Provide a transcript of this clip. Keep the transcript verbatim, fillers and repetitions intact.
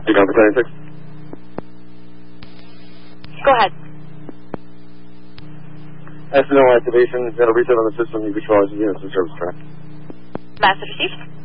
You got the twenty-six? Go ahead. S N O activation. Got a reset on the system. You control as units and service track. Message received.